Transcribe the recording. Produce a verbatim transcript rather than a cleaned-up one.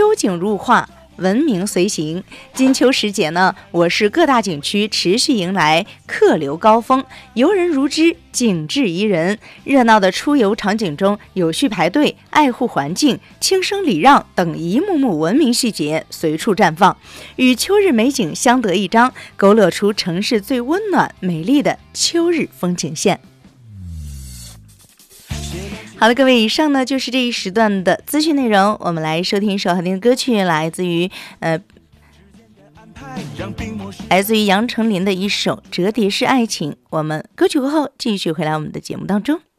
秋景入画，文明随行。金秋时节呢，我市各大景区持续迎来客流高峰，游人如织，景致宜人。热闹的出游场景中，有序排队、爱护环境、轻声礼让等一幕幕文明细节随处绽放，与秋日美景相得益彰，勾勒出城市最温暖美丽的秋日风景线。好了，各位，以上呢就是这一时段的资讯内容。我们来收听一首好听的歌曲，来自于呃，来自于杨丞琳的一首《折叠式爱情》。我们歌曲过后继续回来我们的节目当中。